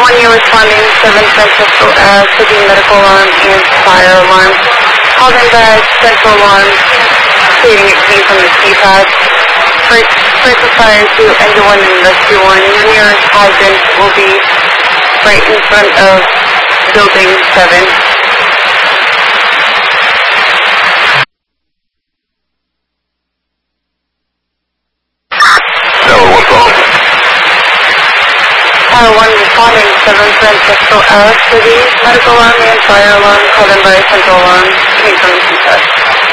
1, you're responding 7 Francisco Ave to the medical alarm and fire alarm. Called in by central alarm stating it came from the keypad. Break the fire to engine 1 and rescue 1. Your nearest hydrant will be right in front of building 7. Tower 1 responding 7 Francisco Ave to the medical alarm and fire alarm called in by central alarm came from the keypad.